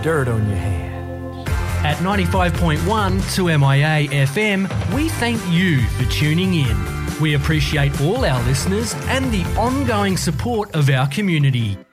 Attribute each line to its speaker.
Speaker 1: dirt on your hands.
Speaker 2: At 95.1 2MIA FM, we thank you for tuning in. We appreciate all our listeners and the ongoing support of our community.